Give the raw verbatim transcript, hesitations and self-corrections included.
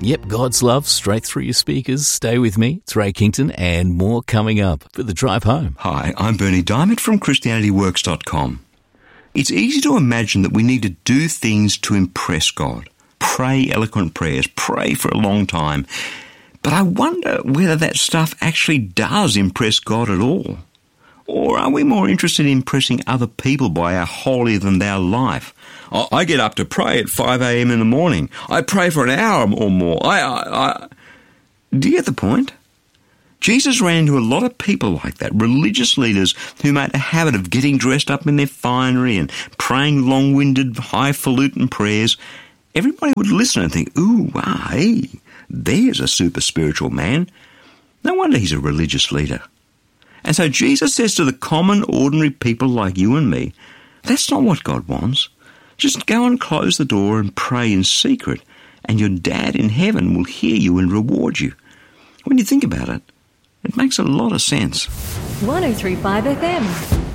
Yep, God's love straight through your speakers. Stay with me. It's Ray Kington and more coming up for the drive home. Hi, I'm Bernie Diamond from Christianity Works dot com. It's easy to imagine that we need to do things to impress God. Pray eloquent prayers, pray for a long time. But I wonder whether that stuff actually does impress God at all. Or are we more interested in impressing other people by our holier-than-thou life? I get up to pray at five a.m. in the morning. I pray for an hour or more. I, I, I... Do you get the point? Jesus ran into a lot of people like that, religious leaders who made a habit of getting dressed up in their finery and praying long-winded, highfalutin prayers. Everybody would listen and think, ooh, wow, hey, there's a super spiritual man. No wonder he's a religious leader. And so Jesus says to the common, ordinary people like you and me, that's not what God wants. Just go and close the door and pray in secret, and your dad in heaven will hear you and reward you. When you think about it, it makes a lot of sense. one oh three point five F M